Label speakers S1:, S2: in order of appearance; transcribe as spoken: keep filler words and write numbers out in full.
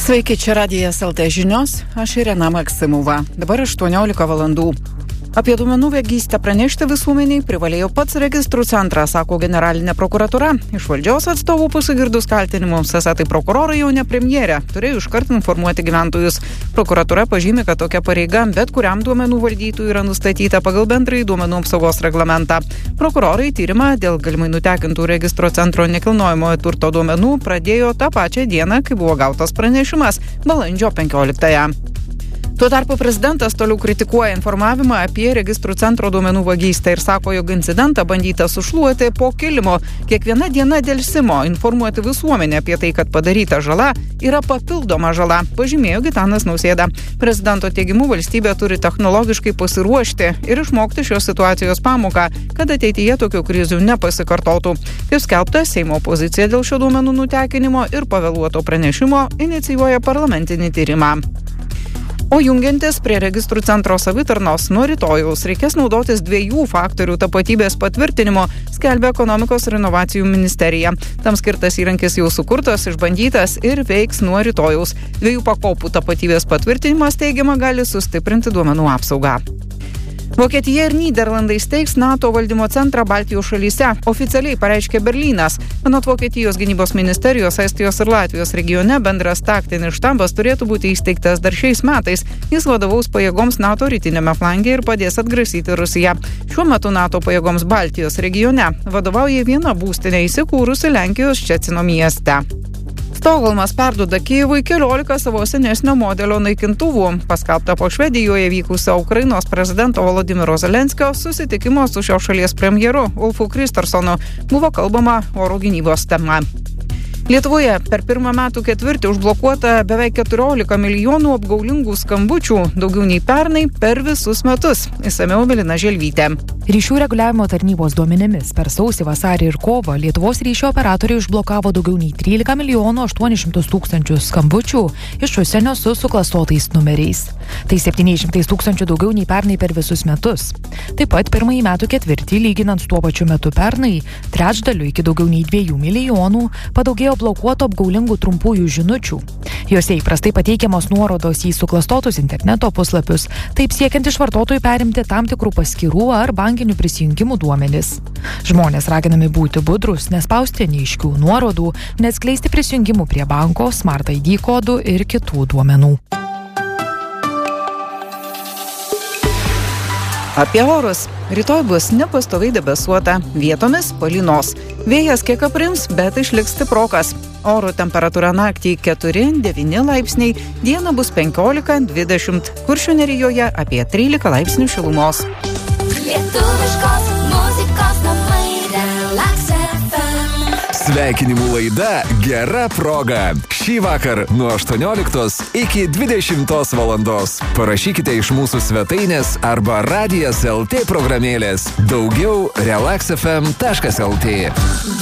S1: Sveiki, čia Radijas L T žinios, aš Irena Maksimova. Dabar aštuoniolika valandų. Apie duomenų vagystę pranešti visuomeniai privalėjo pats registrų centras, sako generalinė prokuratūra. Iš valdžios atstovų pasigirdus kaltinimams, esą tai prokurorai jau ne premjerė, turėjo iškart informuoti gyventojus. Prokuratūra pažymi, kad tokia pareiga bet kuriam duomenų valdytojui yra nustatyta pagal bendrąjį duomenų apsaugos reglamentą. Prokurorai tyrimą dėl galimai nutekintų registro centro nekilnojamojo turto duomenų pradėjo tą pačią dieną, kai buvo gautas pranešimas, balandžio penkioliktąją. Tuo tarpu prezidentas toliau kritikuoja informavimą apie registrų centro duomenų vagystę ir sako, jog incidentą bandyta sušluoti po kilimo. Kiekviena diena delsimo informuoti visuomenę apie tai, kad padaryta žala yra papildoma žala, pažymėjo Gitanas Nausėda. Prezidento teigimu valstybė turi technologiškai pasiruošti ir išmokti šios situacijos pamoką, kad ateityje tokių krizių nepasikartotų. Kaip skelbta, Seimo opozicija dėl šio duomenų nutekinimo ir pavėluoto pranešimo inicijuoja parlamentinį tyrimą. O jungiantis prie registrų centro savitarnos nuo rytojaus reikės naudotis dviejų faktorių tapatybės patvirtinimo, skelbia Ekonomikos ir inovacijų ministerija. Tam skirtas įrankis jau sukurtas, išbandytas ir veiks nuo rytojaus. Dviejų pakopų tapatybės patvirtinimas, teigiama, gali sustiprinti duomenų apsaugą. Vokietija ir Nyderlandai steigs NATO valdymo centrą Baltijos šalyse, oficialiai pareiškė Berlynas. Anot Vokietijos gynybos ministerijos, Estijos ir Latvijos regione bendras taktinis štabas turėtų būti įsteigtas dar šiais metais. Jis vadovaus pajėgoms NATO rytinėme flange ir padės atgrasyti Rusiją. Šiuo metu NATO pajėgoms Baltijos regione vadovauja viena būstinė įsikūrusi Lenkijos Ščecino mieste. Stokholmas perduoda Kijevui keliolika savo senesnio modelio naikintuvų. Paskelbta po Švedijoje vykusio Ukrainos prezidento Volodymyro Zelenskio susitikimo su šios šalies premjeru Ulfu Kristersonu. Buvo kalbama oro gynybos tema. Lietuvoje per pirmą metų ketvirtį užblokuota beveik keturiolika milijonų apgaulingų skambučių, daugiau nei pernai per visus metus. Išsamiau Evelina Želvytė.
S2: Ryšių reguliavimo tarnybos duomenimis per sausį, vasarį ir kovą Lietuvos ryšio operatoriai užblokavo daugiau nei trylika milijonų aštuonis šimtus tūkstančių skambučių iš užsienio su suklastotais numeriais. Tai septyniais šimtais tūkstančių daugiau nei pernai per visus metus. Taip pat pirmąjį metų ketvirtį, lyginant su tuo pačiu metu pernai, trečdaliu iki daugiau nei dviejų milijonų padaugėjo blokuoto apgaulingų trumpųjų žinučių. Jose įprastai pateikiamos nuorodos į suklastotus interneto puslapius, taip siekiant iš vartotojų perimti tam tikrų paskyrų ar bankinių prisijungimų duomenis. Žmonės raginami būti budrus, nespausti neaiškių nuorodų, neatskleisti prisijungimų prie banko, Smart I D kodų ir kitų duomenų.
S1: Apie orus. Rytoj bus nepastoviai debesuota, vietomis palynos. Vėjas kiek aprims, bet išliks stiprokas. Oro temperatūra naktį keturi devyni laipsniai, dieną bus penkiolika dvidešimt, Kuršių nerijoje apie trylika laipsnių šilumos.
S3: Lietuviškos muzikos namai Relax F M.
S4: Sveikinimų laida Gera proga. Šį vakar nuo aštuonioliktos iki dvidešimtos valandos. Parašykite iš mūsų svetainės arba Radijas L T programėlės. Daugiau relax f m taškas l t.